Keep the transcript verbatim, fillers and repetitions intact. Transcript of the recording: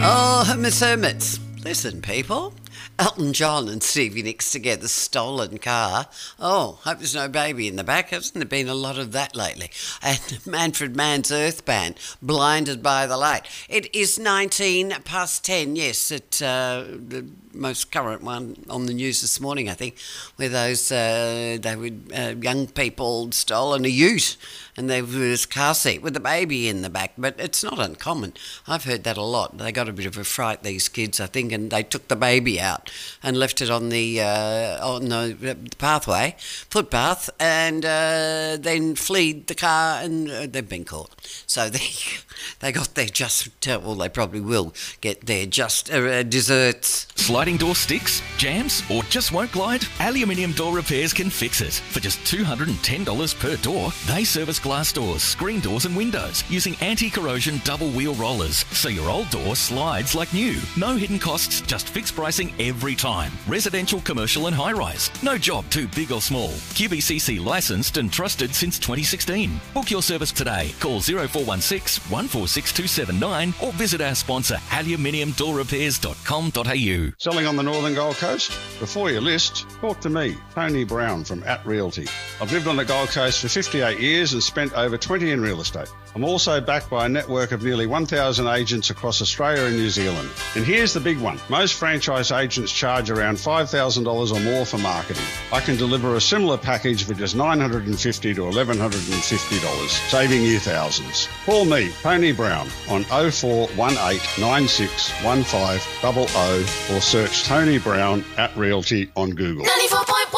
Oh, Miss Hermits, listen, people. Elton John and Stevie Nicks together, stolen car. Oh, hope there's no baby in the back. Hasn't there been a lot of that lately? And Manfred Mann's Earth Band, Blinded by the Light. It is nineteen past ten, yes, it, uh, the most current one on the news this morning, I think, where those uh, they were uh, young people stolen a ute and there was a car seat with a baby in the back. But it's not uncommon. I've heard that a lot. They got a bit of a fright, these kids, I think, and they took the baby out and left it on the uh, on the pathway, footpath, and uh, then fleed the car, and uh, they've been caught. So they they got their just, well, they probably will get their just uh, desserts. Sliding door sticks, jams, or just won't glide? Aluminium Door Repairs can fix it. For just two hundred ten dollars per door, they service glass doors, screen doors and windows using anti-corrosion double wheel rollers, so your old door slides like new. No hidden costs, just fixed pricing every time. Residential, commercial and high-rise. No job too big or small. Q B C C licensed and trusted since twenty sixteen. Book your service today. Call zero four one six, one four six two seven nine or visit our sponsor aluminium door repairs dot com dot a u. Selling on the Northern Gold Coast? Before you list, talk to me, Tony Brown from At Realty. I've lived on the Gold Coast for fifty-eight years and spent over twenty in real estate. I'm also backed by a network of nearly one thousand agents across Australia and New Zealand. And here's the big one. Most franchise agents charge around five thousand dollars or more for marketing. I can deliver a similar package for just nine hundred fifty dollars to eleven hundred fifty dollars, saving you thousands. Call me, Tony Brown, on oh four one eight nine six one five zero zero or search Tony Brown at Realty on Google.